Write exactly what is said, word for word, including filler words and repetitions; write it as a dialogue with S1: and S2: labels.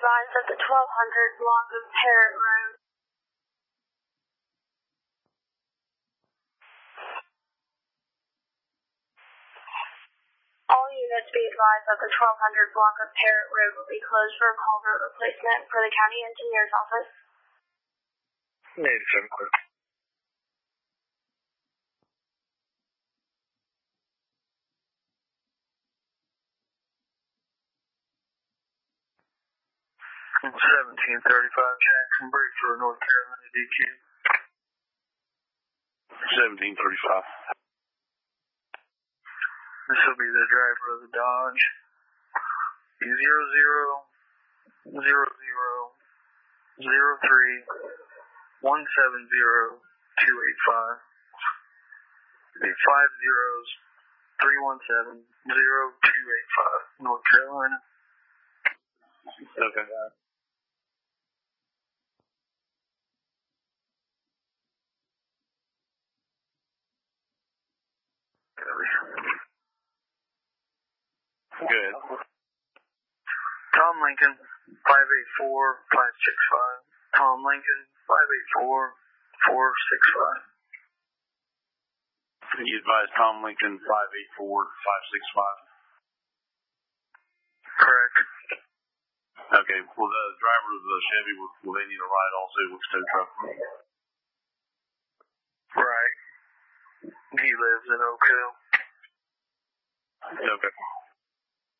S1: advised that the twelve hundred block of Parrot Road. All units be advised that the twelve hundred block of Parrot Road will be closed for a culvert replacement for the county engineer's office.
S2: eighty-seven clear. seventeen thirty-five Jackson, break for North Carolina D Q.
S3: seventeen thirty-five.
S2: This will be the driver of the Dodge. Zero zero zero zero zero three one seven zero two eight five. Five zeros three one seven zero two eight five. North Carolina.
S3: Okay. Good.
S2: Tom Lincoln, five eight four five six five. Tom Lincoln, five eight four four six five.
S3: You advise Tom Lincoln, five eight four five six five.
S2: Correct.
S3: Okay, well, the driver of the Chevy, will, will they need a ride also with tow truck?
S2: Right. He lives in Oak Hill.
S3: Okay.